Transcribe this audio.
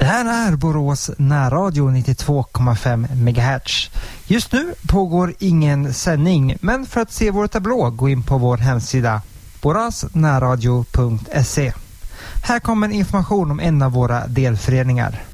Det här är Borås närradio 92,5 MHz. Just nu pågår ingen sändning, men för att se vår tablå gå in på vår hemsida borasnärradio.se. Här kommer information om en av våra delföreningar.